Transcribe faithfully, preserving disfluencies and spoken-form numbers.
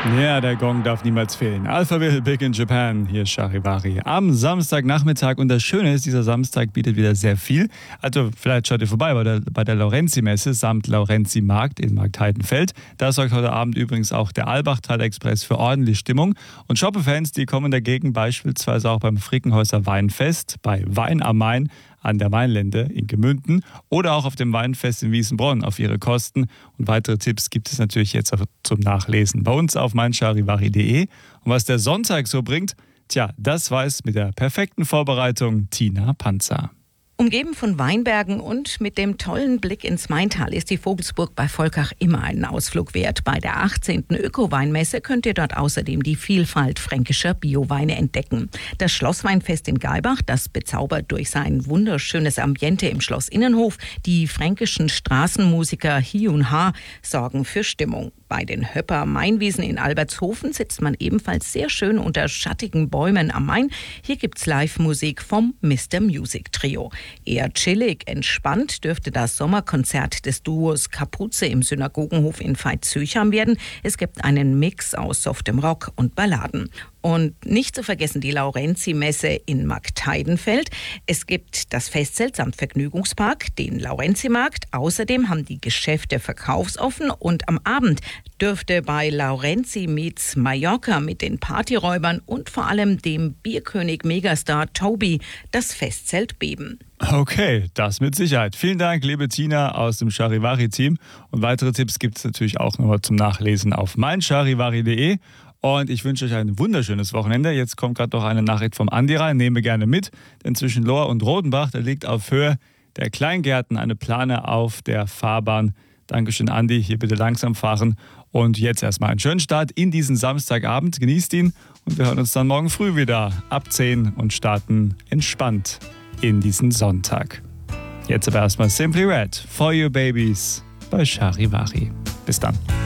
Ja, der Gong darf niemals fehlen. Alphaville, Big in Japan, hier ist Charivari am Samstagnachmittag. Und das Schöne ist, dieser Samstag bietet wieder sehr viel. Also vielleicht schaut ihr vorbei bei der, bei der Laurenzi-Messe samt Laurenzi-Markt in Marktheidenfeld. Da sorgt heute Abend übrigens auch der Albachtal-Express für ordentlich Stimmung. Und Shoppe-Fans, die kommen dagegen beispielsweise auch beim Frickenhäuser Weinfest, bei Wein am Main, an der Weinlände in Gemünden oder auch auf dem Weinfest in Wiesenbronn auf ihre Kosten. Und weitere Tipps gibt es natürlich jetzt zum Nachlesen bei uns auf meincharivari punkt de. Und was der Sonntag so bringt, tja, das weiß mit der perfekten Vorbereitung Tina Panzer. Umgeben von Weinbergen und mit dem tollen Blick ins Maintal ist die Vogelsburg bei Volkach immer einen Ausflug wert. Bei der achtzehnten Öko-Weinmesse könnt ihr dort außerdem die Vielfalt fränkischer Bioweine entdecken. Das Schlossweinfest in Gaibach, das bezaubert durch sein wunderschönes Ambiente im Schlossinnenhof. Die fränkischen Straßenmusiker Hi und Ha sorgen für Stimmung. Bei den Höpper Mainwiesen in Albertshofen sitzt man ebenfalls sehr schön unter schattigen Bäumen am Main. Hier gibt's Live-Musik vom Mister Music Trio. Eher chillig, entspannt dürfte das Sommerkonzert des Duos Kapuze im Synagogenhof in Veitshöchheim werden. Es gibt einen Mix aus softem Rock und Balladen. Und nicht zu vergessen die Laurenzi-Messe in Marktheidenfeld. Es gibt das Festzelt samt Vergnügungspark, den Laurenzi-Markt. Außerdem haben die Geschäfte verkaufsoffen und am Abend dürfte bei Laurenzi meets Mallorca mit den Partyräubern und vor allem dem Bierkönig Megastar Toby das Festzelt beben. Okay, das mit Sicherheit. Vielen Dank, liebe Tina aus dem Charivari-Team. Und weitere Tipps gibt es natürlich auch nochmal zum Nachlesen auf meincharivari punkt de. Und ich wünsche euch ein wunderschönes Wochenende. Jetzt kommt gerade noch eine Nachricht vom Andi rein. Nehmen wir gerne mit, denn zwischen Lohr und Rodenbach, da liegt auf Höhe der Kleingärten eine Plane auf der Fahrbahn. Dankeschön, Andi. Hier bitte langsam fahren. Und jetzt erstmal einen schönen Start in diesen Samstagabend. Genießt ihn und wir hören uns dann morgen früh wieder ab zehn und starten entspannt in diesen Sonntag. Jetzt aber erstmal Simply Red, For You Babies bei Charivari. Bis dann.